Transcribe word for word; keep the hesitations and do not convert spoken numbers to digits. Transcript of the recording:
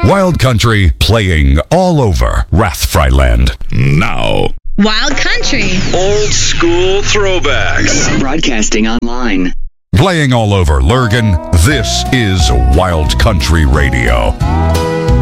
Wild Country playing all over Rathfryland. Now. Wild Country. Old school throwbacks. Broadcasting online. Playing all over Lurgan, this is Wild Country Radio.